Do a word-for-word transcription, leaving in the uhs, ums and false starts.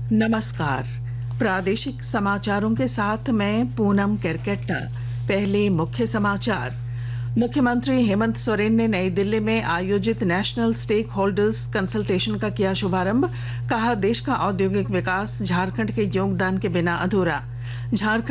नमस्कार। प्रादेशिक समाचारों के साथ मैं पूनम केरकेट्टा। पहले मुख्य समाचार। मुख्यमंत्री हेमंत सोरेन ने नई दिल्ली में आयोजित नेशनल स्टेक होल्डर्स कंसल्टेशन का किया शुभारंभ। कहा, देश का औद्योगिक विकास झारखंड के योगदान के बिना अधूरा। झारखंड